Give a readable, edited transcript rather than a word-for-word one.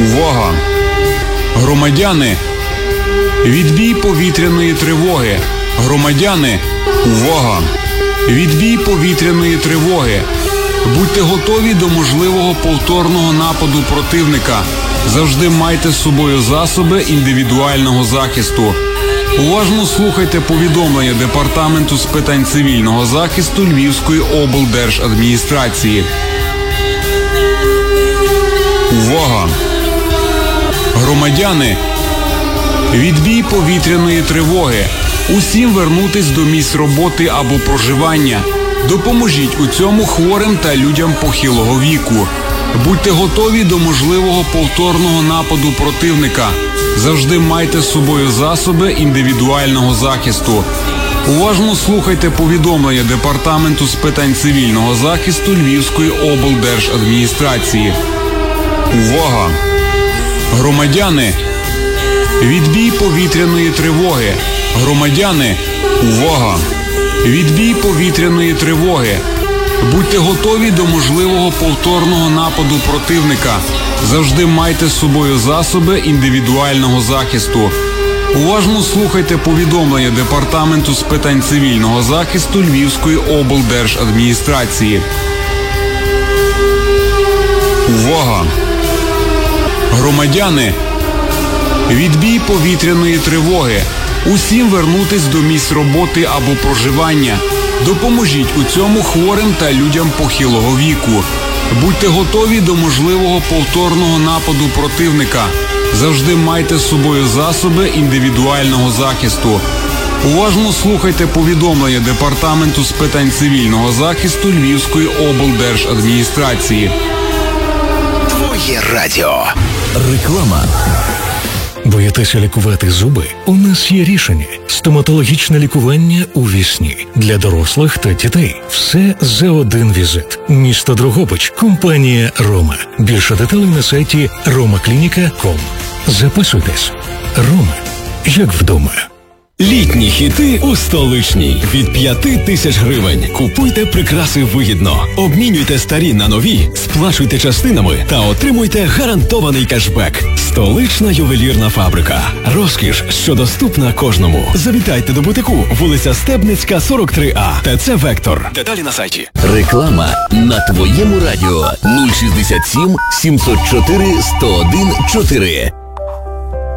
Увага! Громадяни! Відбій повітряної тривоги! Громадяни! Увага! Відбій повітряної тривоги! Будьте готові до можливого повторного нападу противника. Завжди майте з собою засоби індивідуального захисту. Уважно слухайте повідомлення Департаменту з питань цивільного захисту Львівської облдержадміністрації. Увага! Громадяни! Відбій повітряної тривоги! Усім вернутись до місць роботи або проживання. Допоможіть у цьому хворим та людям похилого віку. Будьте готові до можливого повторного нападу противника. Завжди майте з собою засоби індивідуального захисту. Уважно слухайте повідомлення Департаменту з питань цивільного захисту Львівської облдержадміністрації. Увага! Громадяни! Відбій повітряної тривоги! Громадяни! Увага! Відбій повітряної тривоги! Будьте готові до можливого повторного нападу противника. Завжди майте з собою засоби індивідуального захисту. Уважно слухайте повідомлення Департаменту з питань цивільного захисту Львівської облдержадміністрації. Увага! Громадяни! Відбій повітряної тривоги! Усім вернутись до місць роботи або проживання. Допоможіть у цьому хворим та людям похилого віку. Будьте готові до можливого повторного нападу противника. Завжди майте з собою засоби індивідуального захисту. Уважно слухайте повідомлення Департаменту з питань цивільного захисту Львівської облдержадміністрації. Твоє радіо. Реклама. Боїтеся лікувати зуби? У нас є рішення. Стоматологічне лікування у вісні. Для дорослих та дітей. Все за один візит. Місто Дрогобич. Компанія «Рома». Більше деталей на сайті romaclinica.com. Записуйтесь. «Рома». Як вдома. Літні хіти у Столичній. Від 5000 гривень. Купуйте прикраси вигідно. Обмінюйте старі на нові, сплачуйте частинами та отримуйте гарантований кешбек. Столична ювелірна фабрика. Розкіш, що доступна кожному. Завітайте до бутику. Вулиця Стебницька, 43А. ТЦ «Вектор». Деталі на сайті. Реклама на твоєму радіо. 067 704 101 4.